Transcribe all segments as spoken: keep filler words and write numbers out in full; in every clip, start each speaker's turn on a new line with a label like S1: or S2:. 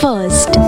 S1: First.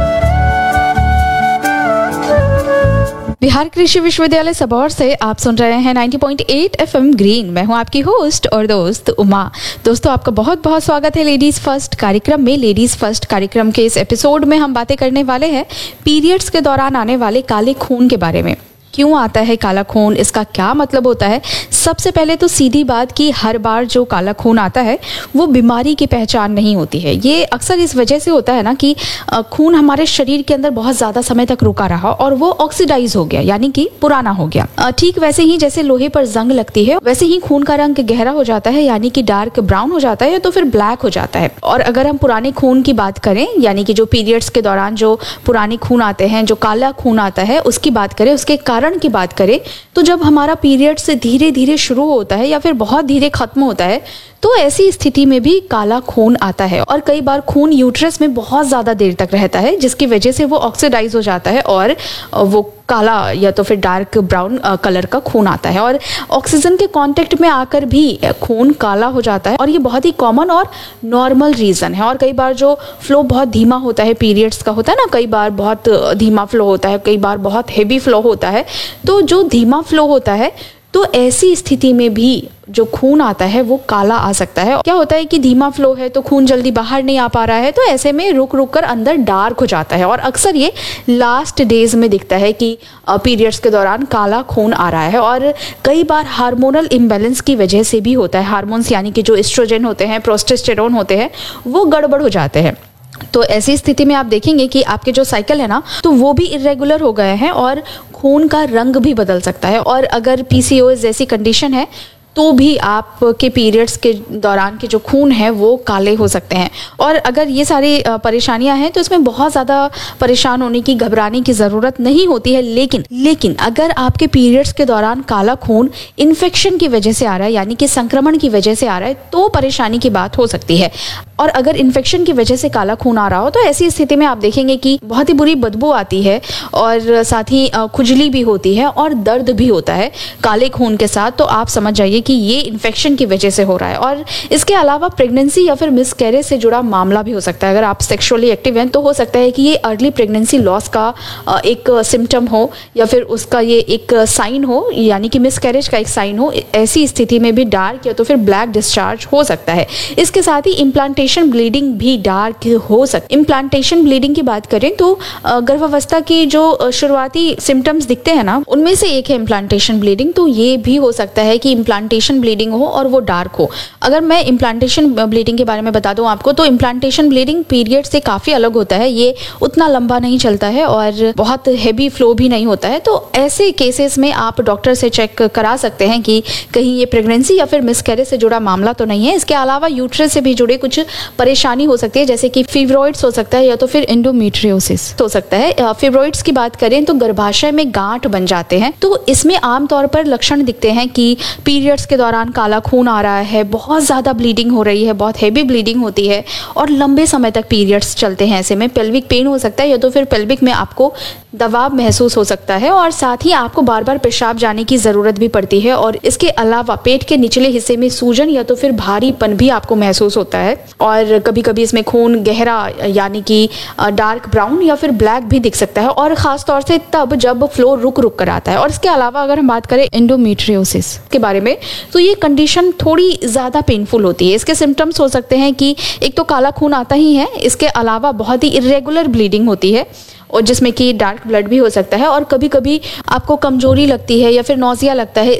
S2: Bihar कृषि विश्वविद्यालय सबौर से आप सुन रहे हैं नब्बे पॉइंट आठ एफएम ग्रीन। मैं हूं आपकी होस्ट और दोस्त उमा। दोस्तों, आपका बहुत बहुत स्वागत है लेडीज फर्स्ट कार्यक्रम में। लेडीज फर्स्ट कार्यक्रम के इस एपिसोड में हम बातें करने वाले हैं पीरियड्स के दौरान आने वाले काले खून के बारे में। क्यों आता है काला खून, इसका क्या मतलब होता है। सबसे पहले तो सीधी बात कि हर बार जो काला खून आता है वो बीमारी की पहचान नहीं होती है। ये अक्सर इस वजह से होता है ना कि खून हमारे शरीर के अंदर बहुत ज़्यादा समय तक रुका रहा और वो ऑक्सीडाइज हो गया, यानी कि पुराना हो गया। ठीक वैसे ही जैसे लोहे पर जंग लगती है, वैसे ही खून का रंग गहरा हो जाता है, यानी कि डार्क ब्राउन हो जाता है, तो फिर ब्लैक हो जाता है। और अगर हम पुराने खून की बात करें, यानी कि जो पीरियड्स के दौरान जो पुराने खून आते हैं, जो काला खून आता है, उसकी बात करें, उसके कारण की बात करें, तो जब हमारा पीरियड से धीरे धीरे शुरू होता है या फिर बहुत धीरे खत्म होता है, तो ऐसी स्थिति में भी काला खून आता है। और कई बार खून यूट्रस में बहुत ज़्यादा देर तक रहता है, जिसकी वजह से वो ऑक्सीडाइज हो जाता है और वो काला या तो फिर डार्क ब्राउन कलर का खून आता है। और ऑक्सीजन के कांटेक्ट में आकर भी खून काला हो जाता है, और ये बहुत ही कॉमन और नॉर्मल रीज़न है। और कई बार जो फ्लो बहुत धीमा होता है, पीरियड्स का होता है ना, कई बार बहुत धीमा फ्लो होता है, कई बार बहुत हेवी फ्लो होता है। तो जो धीमा फ्लो होता है, तो ऐसी स्थिति में भी जो खून आता है वो काला आ सकता है। क्या होता है कि धीमा फ्लो है तो खून जल्दी बाहर नहीं आ पा रहा है, तो ऐसे में रुक रुक कर अंदर डार्क हो जाता है। और अक्सर ये लास्ट डेज में दिखता है कि पीरियड्स के दौरान काला खून आ रहा है। और कई बार हार्मोनल इम्बैलेंस की वजह से भी होता है। हार्मोन्स यानी कि जो एस्ट्रोजन होते हैं, प्रोस्टेस्टेरोन होते हैं, वो गड़बड़ हो जाते हैं। तो ऐसी स्थिति में आप देखेंगे कि आपके जो साइकिल है ना, तो वो भी इरेगुलर हो गए हैं और खून का रंग भी बदल सकता है। और अगर पीसीओएस जैसी कंडीशन है तो भी आपके पीरियड्स के दौरान के जो खून है वो काले हो सकते हैं। और अगर ये सारी परेशानियां हैं तो इसमें बहुत ज़्यादा परेशान होने की, घबराने की ज़रूरत नहीं होती है। लेकिन लेकिन अगर आपके पीरियड्स के दौरान काला खून इन्फेक्शन की वजह से आ रहा है, यानी कि संक्रमण की वजह से आ रहा है, तो परेशानी की बात हो सकती है। और अगर इन्फेक्शन की वजह से काला खून आ रहा हो, तो ऐसी स्थिति में आप देखेंगे कि बहुत ही बुरी बदबू आती है और साथ ही खुजली भी होती है और दर्द भी होता है काले खून के साथ। तो आप समझ जाइए कि ये इन्फेक्शन की वजह से हो रहा है। और इसके अलावा प्रेगनेंसी या फिर मिसकैरेज से जुड़ा मामला भी हो सकता है। अगर आप सेक्सुअली एक्टिव हैं तो हो सकता है कि ये अर्ली प्रेगनेंसी लॉस का एक सिम्टम हो या फिर उसका ये एक साइन हो, यानी कि मिसकैरेज का एक साइन हो। ऐसी स्थिति में भी डार्क या तो फिर ब्लैक डिस्चार्ज हो सकता है। इसके साथ ही इम्प्लांटेशन ब्लीडिंग भी डार्क हो सकती है। इम्प्लांटेशन ब्लीडिंग की बात करें तो गर्भावस्था की जो शुरुआती सिम्टम्स दिखते हैं ना, उनमें से एक है इम्प्लांटेशन ब्लीडिंग। तो ये भी हो सकता है कि इम्प्लांटेशन ब्लीडिंग हो और वो डार्क हो। अगर मैं इम्प्लांटेशन ब्लीडिंग के बारे में बता दूं आपको, तो इम्प्लांटेशन ब्लीडिंग पीरियड से काफ़ी अलग होता है। ये उतना लंबा नहीं चलता है और बहुत हेवी फ्लो भी नहीं होता है। तो ऐसे केसेस में आप डॉक्टर से चेक करा सकते हैं कि कहीं ये प्रेगनेंसी या फिर मिसकैरेज से जुड़ा मामला तो नहीं है। इसके अलावा यूट्रस से भी जुड़े कुछ परेशानी हो सकती है, जैसे कि फिब्रॉइड्स हो सकता है या तो फिर एंडोमेट्रियोसिस हो सकता है। फिब्रॉइड्स की बात करें तो गर्भाशय में गांठ बन जाते हैं। तो इसमें आमतौर पर लक्षण दिखते हैं कि पीरियड्स के दौरान काला खून आ रहा है, बहुत ज़्यादा ब्लीडिंग हो रही है, बहुत हेवी ब्लीडिंग होती है और लंबे समय तक पीरियड्स चलते हैं। ऐसे में पेल्विक पेन हो सकता है या तो फिर पेल्विक में आपको दबाव महसूस हो सकता है और साथ ही आपको बार बार पेशाब जाने की ज़रूरत भी पड़ती है। और इसके अलावा पेट के निचले हिस्से में सूजन या तो फिर भारीपन भी आपको महसूस होता है। और कभी कभी इसमें खून गहरा यानी कि डार्क ब्राउन या फिर ब्लैक भी दिख सकता है, और ख़ास तौर से तब जब फ्लो रुक रुक कर आता है। और इसके अलावा अगर हम बात करें एंडोमेट्रियोसिस के बारे में, तो ये कंडीशन थोड़ी ज़्यादा पेनफुल होती है। इसके सिम्टम्स हो सकते हैं कि एक तो काला खून आता ही है, इसके अलावा बहुत ही इरेगुलर ब्लीडिंग होती है और जिसमें कि डार्क ब्लड भी हो सकता है, और कभी कभी आपको कमजोरी लगती है या फिर नौजिया लगता है।